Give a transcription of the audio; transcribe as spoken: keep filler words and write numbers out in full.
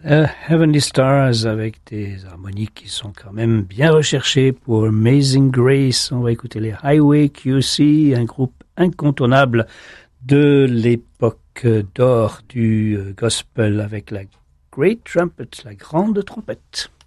Uh, Heavenly Stars avec des harmonies qui sont quand même bien recherchées pour Amazing Grace. On va écouter les Highway Q C, un groupe incontournable de l'époque d'or du gospel avec la Great Trumpet, la grande trompette.